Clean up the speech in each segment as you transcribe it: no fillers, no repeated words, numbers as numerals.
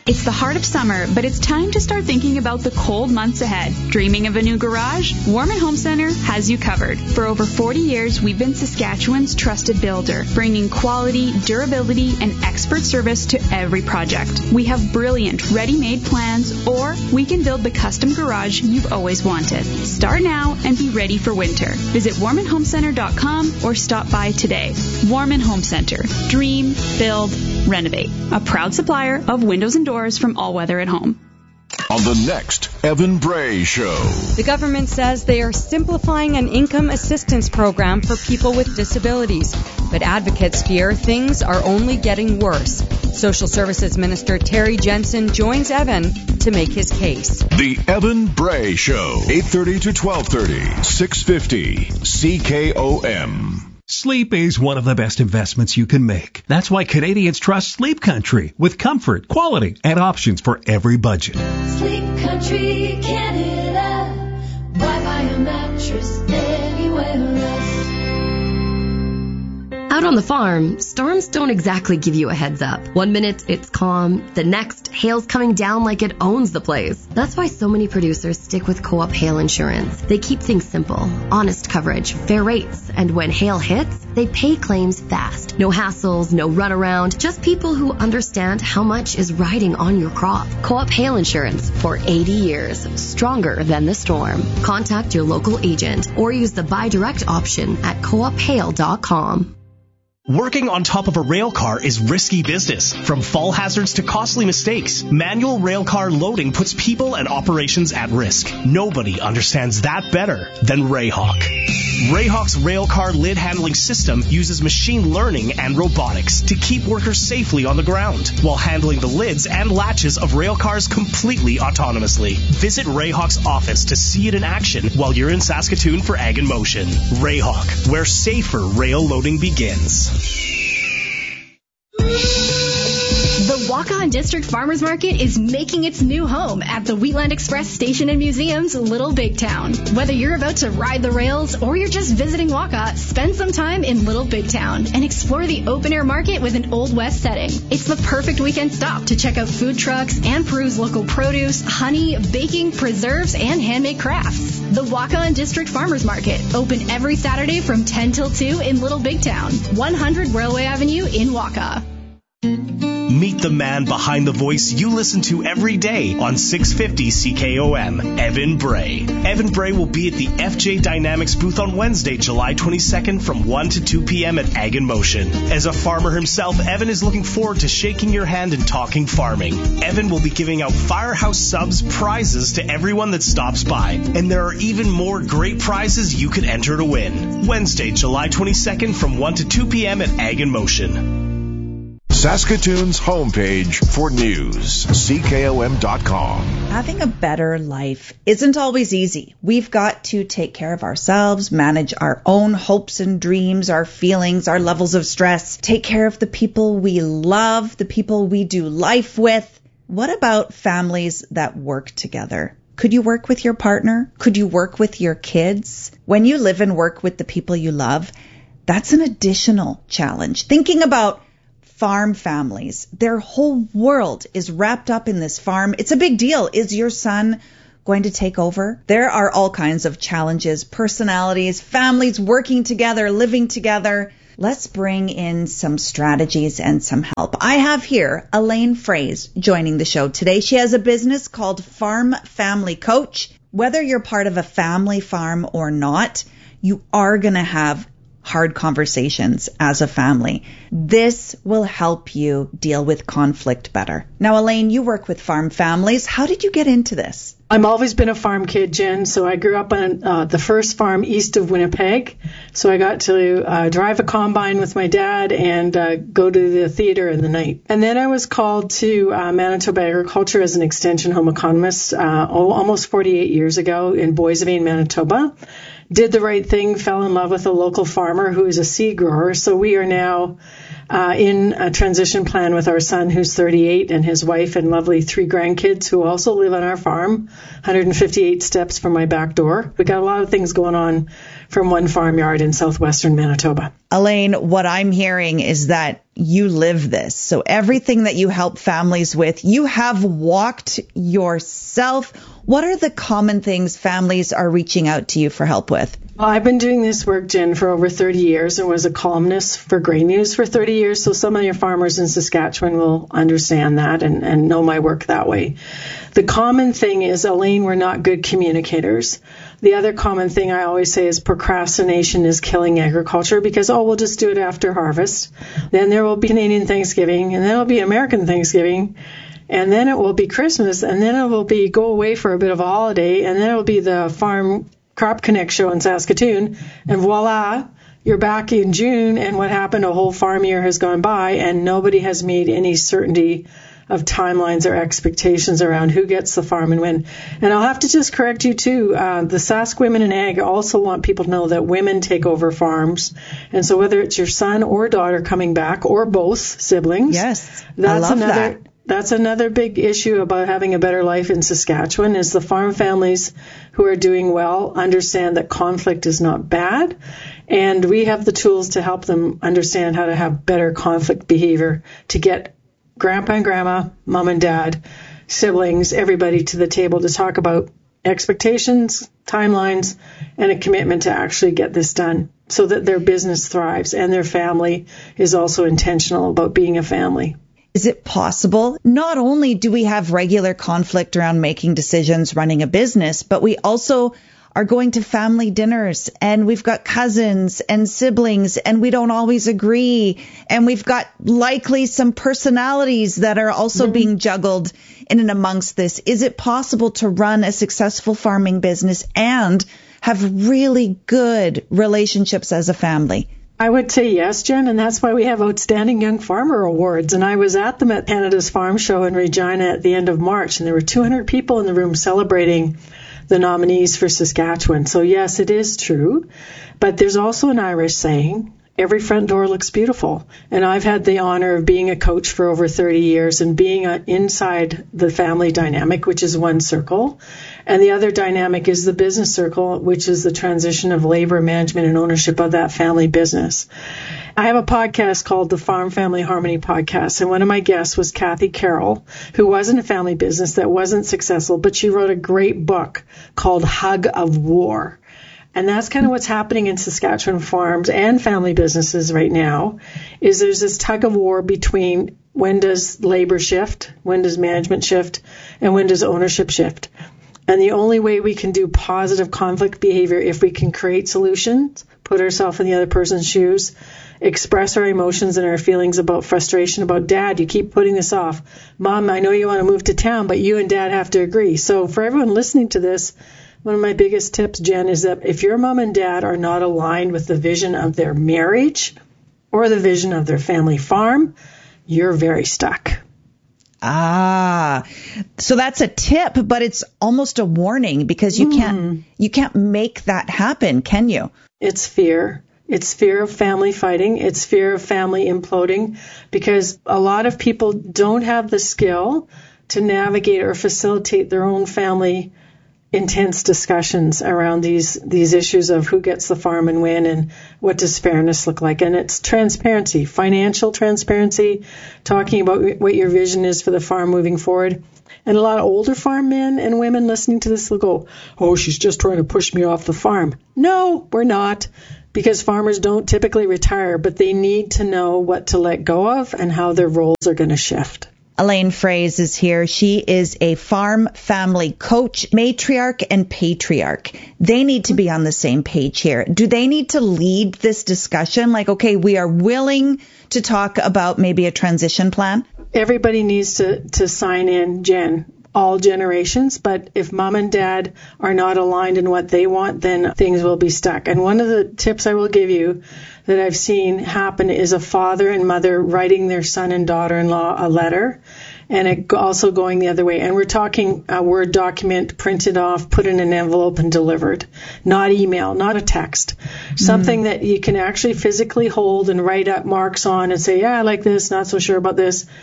It's the heart of summer, but it's time to start thinking about the cold months ahead. Dreaming of a new garage? Warman Home Center has you covered. For over 40 years, we've been Saskatchewan's trusted builder, bringing quality, durability, and expert service to every project. We have brilliant, ready-made plans, or we can build the custom garage you've always wanted. Start now and be ready for winter. Visit warmanhomecenter.com or stop by today. Warman Home Center. Dream, build, renovate. A proud supplier of windows and doors from All Weather at Home. On the next Evan Bray Show. The government says they are simplifying an income assistance program for people with disabilities, but advocates fear things are only getting worse. Social Services Minister Terry Jensen joins Evan to make his case. The Evan Bray Show, 8:30 to 12:30, 650 CKOM. Sleep is one of the best investments you can make. That's why Canadians trust Sleep Country with comfort, quality, and options for every budget. Sleep Country, Canada. Why buy a mattress anywhere else? Out on the farm, storms don't exactly give you a heads up. One minute it's calm, the next hail's coming down like it owns the place. That's why so many producers stick with Co-op Hail Insurance. They keep things simple, honest coverage, fair rates, and when hail hits, they pay claims fast. No hassles, no runaround, just people who understand how much is riding on your crop. Co-op Hail Insurance for 80 years, stronger than the storm. Contact your local agent or use the buy direct option at coophail.com. Working on top of a rail car is risky business. From fall hazards to costly mistakes, manual rail car loading puts people and operations at risk. Nobody understands that better than Rayhawk. Rayhawk's rail car lid handling system uses machine learning and robotics to keep workers safely on the ground while handling the lids and latches of rail cars completely autonomously. Visit Rayhawk's office to see it in action while you're in Saskatoon for Ag in Motion. Rayhawk, where safer rail loading begins. The Waukon District Farmers Market is making its new home at the Wheatland Express Station and Museum's Little Big Town. Whether you're about to ride the rails or you're just visiting Wauka, spend some time in Little Big Town and explore the open-air market with an Old West setting. It's the perfect weekend stop to check out food trucks and peruse local produce, honey, baking, preserves, and handmade crafts. The Waukon District Farmers Market, open every Saturday from 10 till 2 in Little Big Town, 100 Railway Avenue in Wauka. Meet the man behind the voice you listen to every day on 650 CKOM, Evan Bray. Evan Bray will be at the FJ Dynamics booth on Wednesday, July 22nd from 1 to 2 p.m. at Ag in Motion. As a farmer himself, Evan is looking forward to shaking your hand and talking farming. Evan will be giving out Firehouse Subs prizes to everyone that stops by. And there are even more great prizes you could enter to win. Wednesday, July 22nd from 1 to 2 p.m. at Ag in Motion. Saskatoon's homepage for news, CKOM.com. Having a better life isn't always easy. We've got to take care of ourselves, manage our own hopes and dreams, our feelings, our levels of stress, take care of the people we love, the people we do life with. What about families that work together? Could you work with your partner? Could you work with your kids? When you live and work with the people you love, that's an additional challenge. Thinking about farm families, their whole world is wrapped up in this farm. It's a big deal. Is your son going to take over? There are all kinds of challenges, personalities, families working together, living together. Let's bring in some strategies and some help. I have here Elaine Fraze joining the show today. She has a business called Farm Family Coach. Whether you're part of a family farm or not, you are going to have hard conversations as a family. This will help you deal with conflict better. Now, Elaine, you work with farm families. How did you get into this? I've always been a farm kid, Jen, so I grew up on the first farm east of Winnipeg. So I got to drive a combine with my dad and go to the theater in the night. And then I was called to Manitoba Agriculture as an extension home economist almost 48 years ago in Boissevain, Manitoba. Did the right thing, fell in love with a local farmer who is a seed grower. So we are now in a transition plan with our son, who's 38, and his wife and lovely 3 grandkids who also live on our farm, 158 steps from my back door. We got a lot of things going on from one farmyard in southwestern Manitoba. Elaine, what I'm hearing is that you live this. So everything that you help families with, you have walked yourself. What are the common things families are reaching out to you for help with? Well, I've been doing this work, Jen, for over 30 years and was a columnist for Grain News for 30 years. So some of your farmers in Saskatchewan will understand that and know my work that way. The common thing is, Elaine, we're not good communicators. The other common thing I always say is procrastination is killing agriculture because, we'll just do it after harvest. Then there will be Canadian Thanksgiving, and then it'll be American Thanksgiving, and then it will be Christmas, and then it will be go away for a bit of a holiday, and then it will be the Farm Crop Connect show in Saskatoon, and voila, you're back in June, and what happened? A whole farm year has gone by, and nobody has made any certainty of timelines or expectations around who gets the farm and when. And I'll have to just correct you too. The Sask Women in Ag also want people to know that women take over farms. And so whether it's your son or daughter coming back or both siblings. Yes, I love that. That's another big issue about having a better life in Saskatchewan is the farm families who are doing well understand that conflict is not bad. And we have the tools to help them understand how to have better conflict behavior to get grandpa and grandma, mom and dad, siblings, everybody to the table to talk about expectations, timelines, and a commitment to actually get this done so that their business thrives and their family is also intentional about being a family. Is it possible? Not only do we have regular conflict around making decisions, running a business, but we also are going to family dinners and we've got cousins and siblings and we don't always agree. And we've got likely some personalities that are also being juggled in and amongst this. Is it possible to run a successful farming business and have really good relationships as a family? I would say yes, Jen, and that's why we have Outstanding Young Farmer Awards. And I was at them at Canada's Farm Show in Regina at the end of March, and there were 200 people in the room celebrating the nominees for Saskatchewan. So yes, it is true. But there's also an Irish saying, every front door looks beautiful. And I've had the honor of being a coach for over 30 years and being inside the family dynamic, which is one circle. And the other dynamic is the business circle, which is the transition of labor, management, and ownership of that family business. I have a podcast called the Farm Family Harmony Podcast, and one of my guests was Kathy Carroll, who was in a family business that wasn't successful, but she wrote a great book called Hug of War. And that's kind of what's happening in Saskatchewan farms and family businesses right now, is there's this tug of war between when does labor shift, when does management shift, and when does ownership shift. And the only way we can do positive conflict behavior if we can create solutions, put ourselves in the other person's shoes, express our emotions and our feelings about frustration about dad. You keep putting this off. Mom, I know you want to move to town, but you and dad have to agree. So for everyone listening to this, one of my biggest tips, Jen, is that if your mom and dad are not aligned with the vision of their marriage or the vision of their family farm, you're very stuck. So that's a tip, but it's almost a warning because you can't make that happen, can you? It's fear. It's fear of family fighting. It's fear of family imploding because a lot of people don't have the skill to navigate or facilitate their own family intense discussions around these issues of who gets the farm and when and what does fairness look like. And it's transparency, financial transparency, talking about what your vision is for the farm moving forward. And a lot of older farm men and women listening to this will go, oh, she's just trying to push me off the farm. No, we're not, because farmers don't typically retire, but they need to know what to let go of and how their roles are going to shift. Elaine Froese is here. She is a farm family coach, matriarch and patriarch. They need to be on the same page here. Do they need to lead this discussion? Like, okay, we are willing to talk about maybe a transition plan? Everybody needs to sign in, Jen, all generations. But if mom and dad are not aligned in what they want, then things will be stuck. And one of the tips I will give you that I've seen happen is a father and mother writing their son and daughter-in-law a letter, and it also going the other way. And we're talking a Word document printed off, put in an envelope, and delivered. Not email, not a text. Something that you can actually physically hold and write up marks on and say, yeah, I like this, not so sure about this.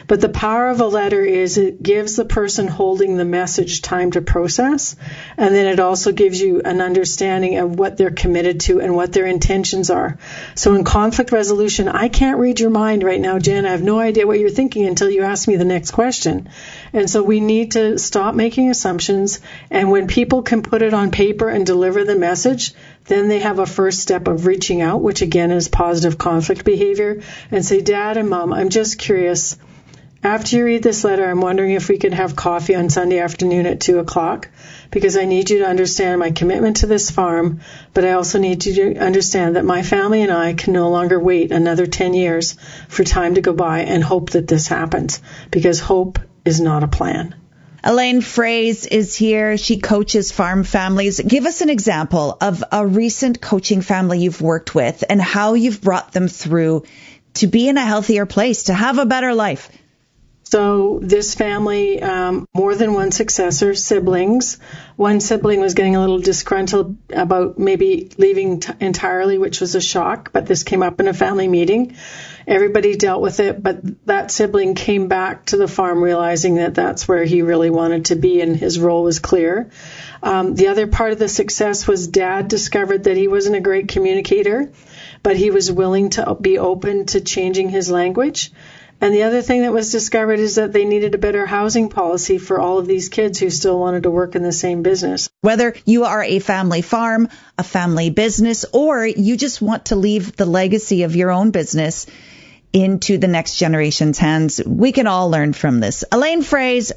But the power of a letter is it gives the person holding the message time to process, and then it also gives you an understanding of what they're committed to and what their intentions are. So in conflict resolution, I can't read your mind right now, Jen. I have no idea what you're thinking until you ask me the next question. And so we need to stop making assumptions, and when people can put it on paper and deliver the message, then they have a first step of reaching out, which again is positive conflict behavior, and say, Dad and Mom, I'm just curious. After you read this letter, I'm wondering if we could have coffee on Sunday afternoon at 2 o'clock, because I need you to understand my commitment to this farm, but I also need you to understand that my family and I can no longer wait another 10 years for time to go by and hope that this happens, because hope is not a plan. Elaine Fraze is here. She coaches farm families. Give us an example of a recent coaching family you've worked with and how you've brought them through to be in a healthier place, to have a better life. So this family, more than one successor, siblings. One sibling was getting a little disgruntled about maybe leaving entirely, which was a shock, but this came up in a family meeting. Everybody dealt with it, but that sibling came back to the farm realizing that that's where he really wanted to be and his role was clear. The other part of the success was Dad discovered that he wasn't a great communicator, but he was willing to be open to changing his language. And the other thing that was discovered is that they needed a better housing policy for all of these kids who still wanted to work in the same business. Whether you are a family farm, a family business, or you just want to leave the legacy of your own business into the next generation's hands, we can all learn from this. Elaine Fraze,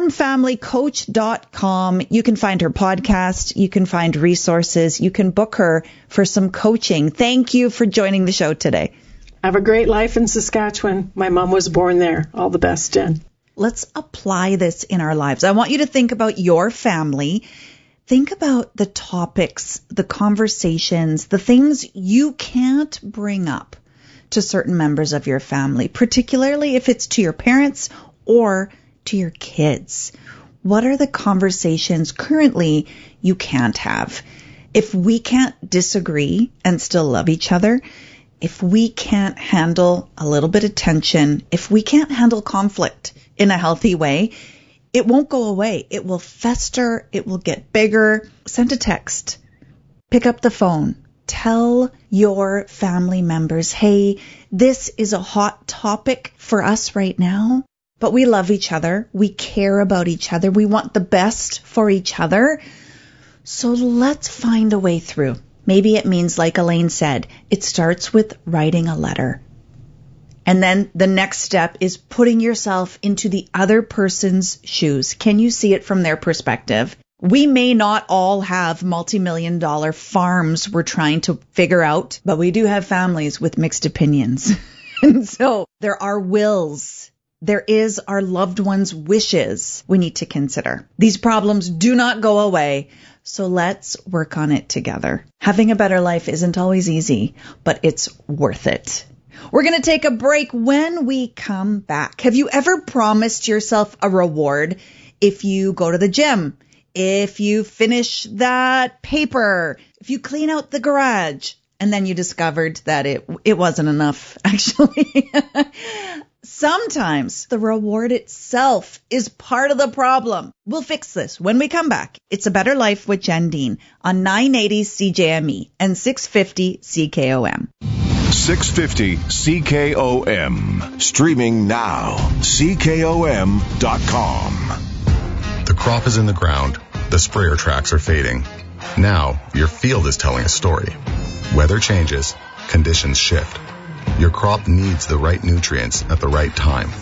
farmfamilycoach.com. You can find her podcast. You can find resources. You can book her for some coaching. Thank you for joining the show today. Have a great life in Saskatchewan. My mom was born there. All the best, Jen. Let's apply this in our lives. I want you to think about your family. Think about the topics, the conversations, the things you can't bring up to certain members of your family, particularly if it's to your parents or to your kids. What are the conversations currently you can't have? If we can't disagree and still love each other, if we can't handle a little bit of tension, if we can't handle conflict in a healthy way, it won't go away. It will fester. It will get bigger. Send a text. Pick up the phone. Tell your family members, hey, this is a hot topic for us right now, but we love each other. We care about each other. We want the best for each other. So let's find a way through. Maybe it means, like Elaine said, it starts with writing a letter. And then the next step is putting yourself into the other person's shoes. Can you see it from their perspective? We may not all have multi-million-dollar farms we're trying to figure out, but we do have families with mixed opinions. And so there are wills. There is our loved ones' wishes we need to consider. These problems do not go away. So let's work on it together. Having a better life isn't always easy, but it's worth it. We're going to take a break. When we come back, have you ever promised yourself a reward if you go to the gym, if you finish that paper, if you clean out the garage, and then you discovered that it wasn't enough, actually? Sometimes the reward itself is part of the problem. We'll fix this when we come back. It's A Better Life with Jen Dean on 980 CJME and 650 CKOM. 650 CKOM. Streaming now. CKOM.com. The crop is in the ground. The sprayer tracks are fading. Now your field is telling a story. Weather changes. Conditions shift. Your crop needs the right nutrients at the right time.